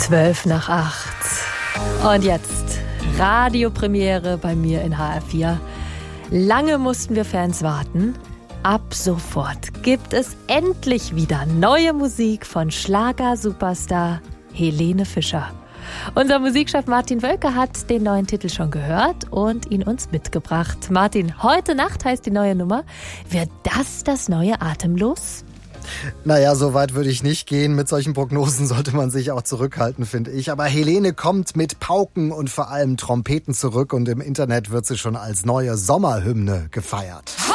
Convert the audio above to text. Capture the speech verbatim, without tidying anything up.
Zwölf nach acht. Und jetzt Radiopremiere bei mir in H R vier. Lange mussten wir Fans warten. Ab sofort gibt es endlich wieder neue Musik von Schlager-Superstar Helene Fischer. Unser Musikchef Martin Wölke hat den neuen Titel schon gehört und ihn uns mitgebracht. Martin, heute Nacht heißt die neue Nummer. Wird das das neue Atemlos? Naja, so weit würde ich nicht gehen. Mit solchen Prognosen sollte man sich auch zurückhalten, finde ich. Aber Helene kommt mit Pauken und vor allem Trompeten zurück und im Internet wird sie schon als neue Sommerhymne gefeiert.